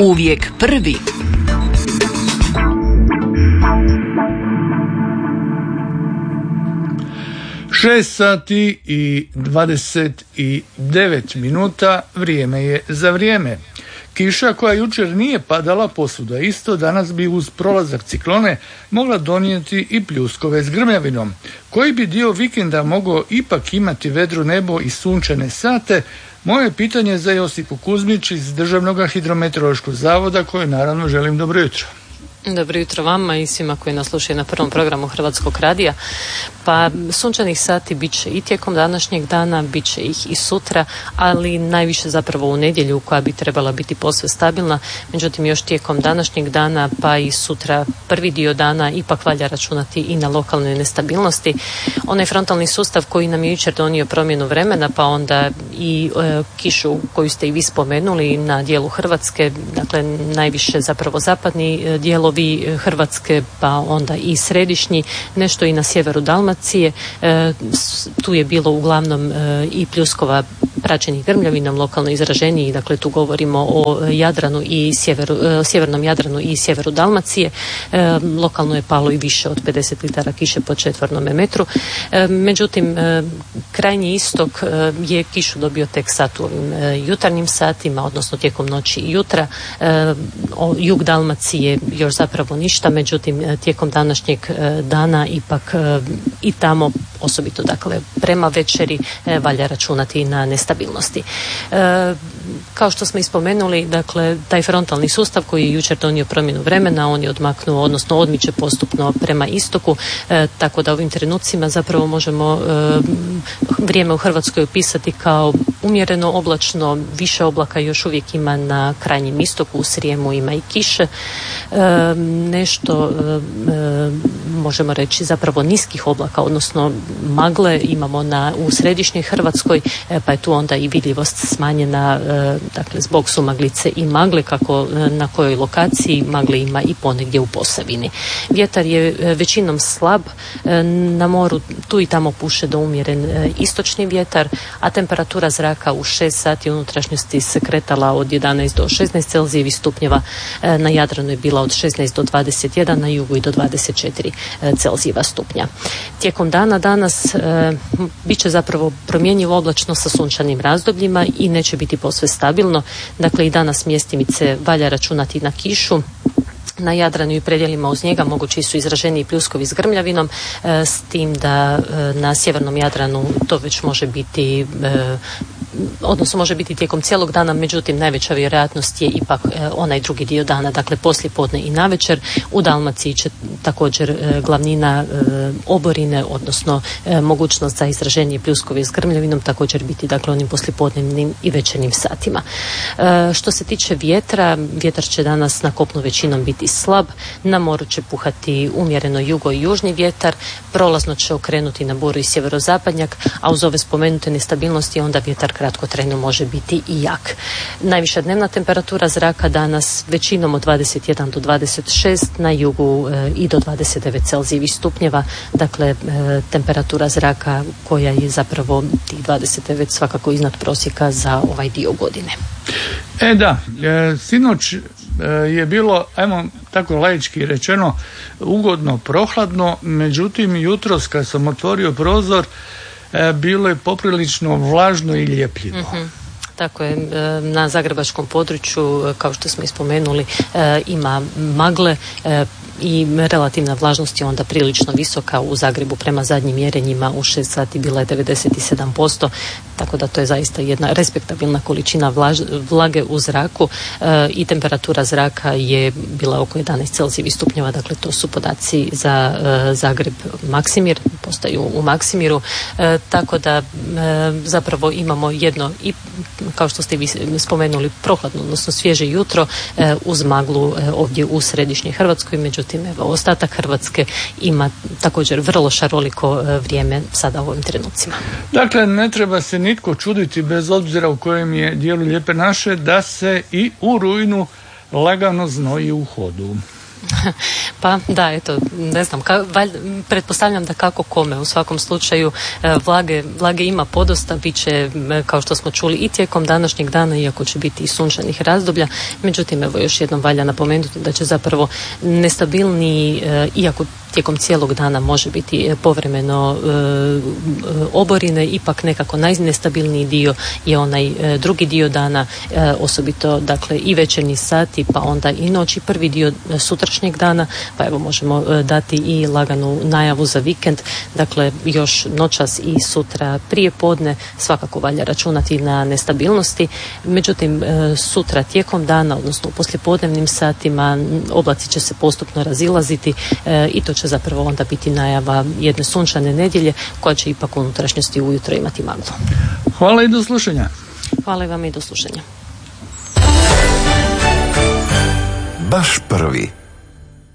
Uvijek prvi. Šest sati i 29 minuta, vrijeme je za vrijeme. Kiša koja jučer nije padala posvuda isto, danas bi uz prolazak ciklone mogla donijeti i pljuskove s grmljavinom. Koji bi dio vikenda mogao ipak imati vedro nebo i sunčane sate? Moje pitanje za Josipu Kuzmić iz Državnog hidrometeorološkog zavoda, koje naravno želim dobro jutro. Dobro jutro vama i svima koji nas slušaju na prvom programu Hrvatskog radija. Pa sunčanih sati bit će i tijekom današnjeg dana, bit će ih i sutra, ali najviše zapravo u nedjelju koja bi trebala biti posve stabilna. Međutim, još tijekom današnjeg dana pa i sutra prvi dio dana ipak valja računati i na lokalnoj nestabilnosti. Onaj frontalni sustav koji nam je jučer donio promjenu vremena, pa onda i kišu koju ste i vi spomenuli na dijelu Hrvatske, dakle najviše zapravo zapadni dijelovi Hrvatske, pa onda i središnji, nešto i na sjeveru Dalmacije. Tu je bilo uglavnom i pljuskova praćenih grmljavinom, lokalno izraženiji, dakle tu govorimo o Jadranu i sjevernom Jadranu i sjeveru Dalmacije. Lokalno je palo i više od 50 litara kiše po četvornom metru. Međutim, krajnji istok je kišu dobio tek sad u ovim jutarnjim satima, odnosno tijekom noći i jutra. Jug Dalmacije još zapravo ništa, međutim tijekom današnjeg dana ipak i tamo, osobito dakle prema večeri, valja računati na nestabilnosti. Kao što smo i spomenuli, dakle taj frontalni sustav koji je jučer donio promjenu vremena, on je odmaknuo, odnosno odmiče postupno prema istoku, tako da ovim trenucima zapravo možemo vrijeme u Hrvatskoj opisati kao umjereno oblačno, više oblaka još uvijek ima na krajnjem istoku, u Srijemu ima i kiše, nešto možemo reći zapravo niskih oblaka, odnosno magle imamo u središnjoj Hrvatskoj, pa je tu onda i vidljivost smanjena, dakle zbog su maglice i magle, kako na kojoj lokaciji magle ima i ponegdje u Posavini. Vjetar je većinom slab, na moru tu i tamo puše do umjeren istočni vjetar, a temperatura zraka u 6 sati unutrašnjosti se kretala od 11 do 16 celzijevih stupnjeva, na Jadranu je bila od 16 do 21, na jugu i do 24 celzijeva stupnja. Tijekom dana danas bit će zapravo promjenjivo oblačno sa sunčanim razdobljima i neće biti posve stabilno. Dakle, i danas mjestimice valja računati na kišu. Na Jadranu i predjelima uz njega mogući su izraženiji pljuskovi s grmljavinom, s tim da na sjevernom Jadranu to već može biti odnosno može biti tijekom cijelog dana, međutim najveća vjerojatnost je ipak onaj drugi dio dana, dakle poslijepodne i navečer. U Dalmaciji će također glavnina oborine, odnosno mogućnost za izraženije pljuskove s grmljavinom također biti dakle onim poslijepodnevnim i večernjim satima. Što se tiče vjetra, vjetar će danas na kopnu većinom biti slab, na moru će puhati umjereno jugo i južni vjetar, prolazno će okrenuti na buru i sjeverozapadnjak, a uz ove spomenute nestabilnosti onda vjetar kratkotrajno može biti i jak. Najviša dnevna temperatura zraka danas većinom od 21 do 26, na jugu i do 29 celzijevih stupnjeva, dakle temperatura zraka koja je zapravo tih 29 svakako iznad prosjeka za ovaj dio godine. Sinoć je bilo, ajmo tako laički rečeno, ugodno prohladno, međutim jutros kad sam otvorio prozor bilo je poprilično vlažno i ljepljivo. Mm-hmm. Tako je, na zagrebačkom području, kao što smo ispomenuli, ima magle i relativna vlažnost je onda prilično visoka. U Zagrebu prema zadnjim mjerenjima u 6 sati bila je 97%, tako da to je zaista jedna respektabilna količina vlage u zraku i temperatura zraka je bila oko 11 celzijevih stupnjeva, dakle to su podaci za Zagreb Maksimir, postaju u Maksimiru, tako da zapravo imamo jedno i, kao što ste vi spomenuli, prohladno, odnosno svježe jutro uz maglu ovdje u središnjoj Hrvatskoj, međutim evo, ostatak Hrvatske ima također vrlo šaroliko vrijeme sada u ovim trenucima. Dakle, ne treba se nitko čuditi, bez obzira u kojem je dijelu Lijepe naše, da se i u rujnu lagano znoji u hodu. Pa da, eto, ne znam, pretpostavljam da kako kome. U svakom slučaju vlage ima podosta, bit će, kao što smo čuli, i tijekom današnjeg dana, iako će biti i sunčanih razdoblja. Međutim, evo još jednom valja napomenuti da će zapravo nestabilniji, iako tijekom cijelog dana može biti povremeno oborine, ipak nekako najnestabilniji dio je onaj drugi dio dana, osobito dakle i večernji sati, pa onda i noć i prvi dio sutrašnjeg dana, pa evo možemo dati i laganu najavu za vikend, dakle još noćas i sutra prije podne svakako valja računati na nestabilnosti. Međutim, sutra tijekom dana, odnosno u poslijepodnevnim satima, oblaci će se postupno razilaziti i to će zapravo onda biti najava jedne sunčane nedjelje koja će ipak u unutrašnjosti ujutro imati maglu. Hvala i do slušanja. Hvala i vam i do slušanja. Baš prvi.